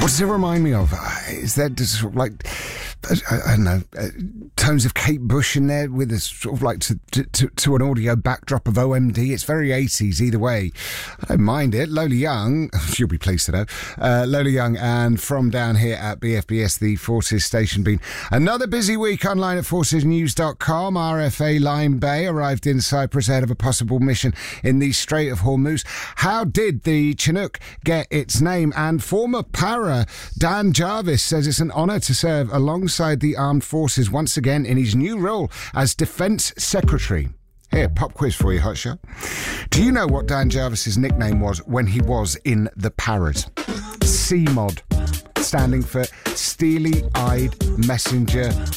What does it remind me of? Is there just sort of like, I don't know, tones of Kate Bush in there with a sort of like to an audio backdrop of OMD? It's very 80s either way. I don't mind it. Lola Young, she'll be pleased to know. Lola Young, and from down here at BFBS, the Forces station, been another busy week online at forcesnews.com. RFA Line Bay arrived in Cyprus ahead of a possible mission in the Strait of Hormuz. How did the Chinook get its name? And former para Dan Jarvis says it's an honour to serve alongside the armed forces once again in his new role as Defence Secretary. Here, pop quiz for you, Hotshot. Do you know what Dan Jarvis's nickname was when he was in the Paras? CMOD, standing for Steely-Eyed Messenger